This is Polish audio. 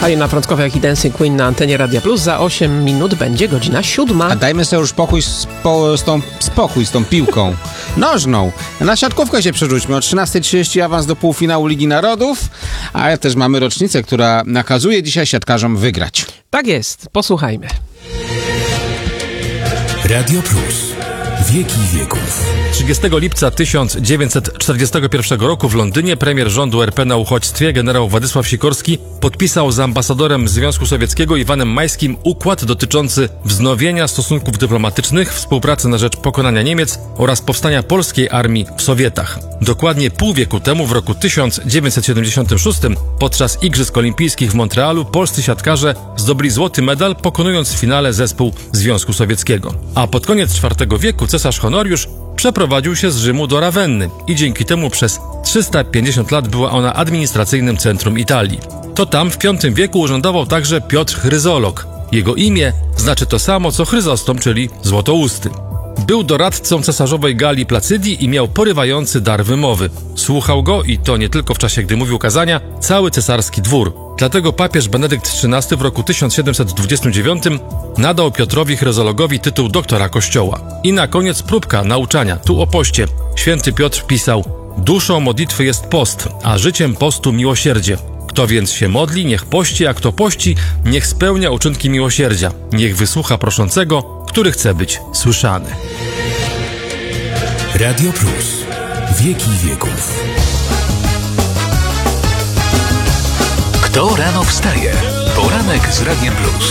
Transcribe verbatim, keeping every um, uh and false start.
Ariana Frąckowa, jak i Dancing Queen na antenie Radia Plus. Za osiem minut będzie godzina siódma. A dajmy sobie już spokój z, po, z tą, spokój z tą piłką nożną. Na siatkówkę się przerzućmy. O trzynasta trzydzieści awans do półfinału Ligi Narodów, a też mamy rocznicę, która nakazuje dzisiaj siatkarzom wygrać. Tak jest, posłuchajmy. Radio Plus. Wieki wieków. trzydziestego lipca tysiąc dziewięćset czterdziestego pierwszego roku w Londynie premier rządu R P na uchodźstwie generał Władysław Sikorski podpisał z ambasadorem Związku Sowieckiego Iwanem Majskim układ dotyczący wznowienia stosunków dyplomatycznych, współpracy na rzecz pokonania Niemiec oraz powstania polskiej armii w Sowietach. Dokładnie pół wieku temu, w roku tysiąc dziewięćset siedemdziesiątym szóstym, podczas Igrzysk Olimpijskich w Montrealu polscy siatkarze zdobyli złoty medal, pokonując w finale zespół Związku Sowieckiego. A pod koniec czwartego wieku cesarz Honoriusz przeprowadził się z Rzymu do Rawenny i dzięki temu przez trzysta pięćdziesiąt lat była ona administracyjnym centrum Italii. To tam w piątym wieku urzędował także Piotr Chryzolog. Jego imię znaczy to samo co Chryzostom, czyli złotousty. Był doradcą cesarzowej Galii Placydii i miał porywający dar wymowy. Słuchał go, i to nie tylko w czasie, gdy mówił kazania, cały cesarski dwór. Dlatego papież Benedykt trzynasty w roku tysiąc siedemset dwudziestym dziewiątym nadał Piotrowi Chryzologowi tytuł doktora Kościoła. I na koniec próbka nauczania, tu o poście. Święty Piotr pisał: duszą modlitwy jest post, a życiem postu miłosierdzie. Kto więc się modli, niech pości, a kto pości, niech spełnia uczynki miłosierdzia. Niech wysłucha proszącego, który chce być słyszany. Radio Plus. Wieki wieków. Kto rano wstaje? Poranek z Radiem Plus.